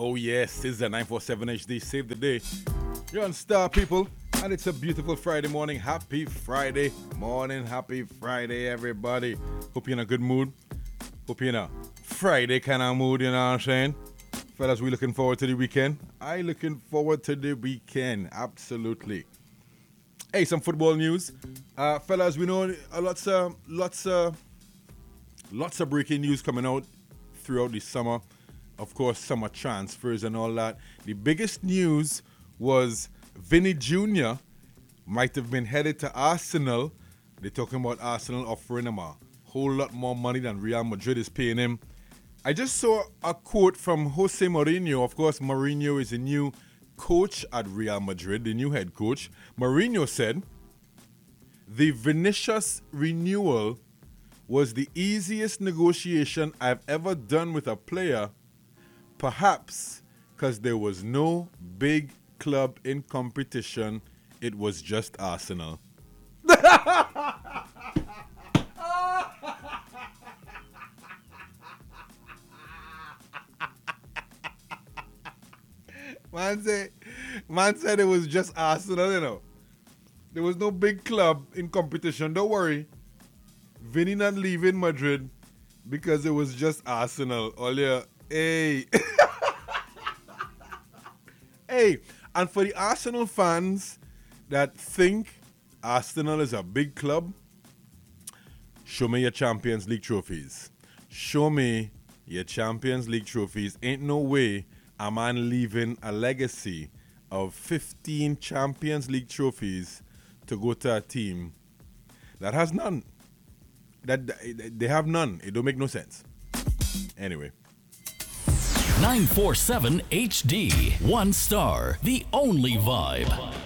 Oh yes, this is a 947 HD. Save the day. You're on Star, people, and it's a beautiful Friday morning. Happy Friday morning. Happy Friday, everybody. Hope you're in a good mood. Hope you're in a Friday kind of mood, you know what I'm saying? Fellas, we looking forward to the weekend. I looking forward to the weekend. Absolutely. Hey, some football news. Fellas, we know lots of breaking news coming out throughout the summer. Of course, summer transfers and all that. The biggest news was Vinny Jr. might have been headed to Arsenal. They're talking about Arsenal offering him a whole lot more money than Real Madrid is paying him. I just saw a quote from Jose Mourinho. Of course, Mourinho is the new coach at Real Madrid, the new head coach. Mourinho said, "The Vinicius renewal was the easiest negotiation I've ever done with a player, perhaps because there was no big club in competition. It was just Arsenal." Man said it was just Arsenal, you know. There was no big club in competition. Don't worry. Vinny not leaving Madrid because it was just Arsenal. Hey. Hey, and for the Arsenal fans that think Arsenal is a big club, show me your Champions League trophies. Show me your Champions League trophies. Ain't no way a man leaving a legacy of 15 Champions League trophies to go to a team that has none. That they have none. It don't make no sense. Anyway. 947 HD. One star. The only vibe.